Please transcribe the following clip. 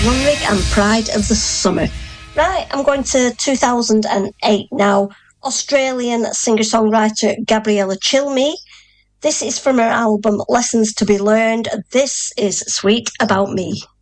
Runrig and Pride of the Summer. Right, I'm going to 2008 now. Australian singer-songwriter Gabriella Cilmi. This is from her album Lessons to be Learned. This is Sweet About Me.